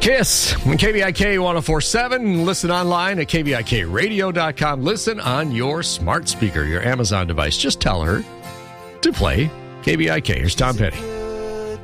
Kiss, KBIK 1047. Listen online at KBIKradio.com. Listen on your smart speaker, your Amazon device. Just tell her to play KBIK. Here's Tom Petty.